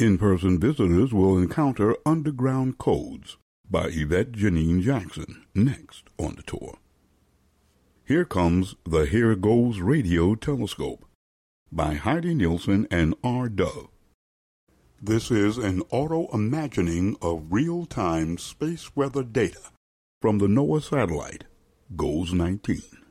In-person visitors will encounter Underground Codes by Yvette Janine Jackson next on the tour. Here comes the Here Goes Radio Telescope by Heidi Nielsen and R. Dove. This is an auto-imagining of real-time space weather data from the NOAA satellite, GOES 19.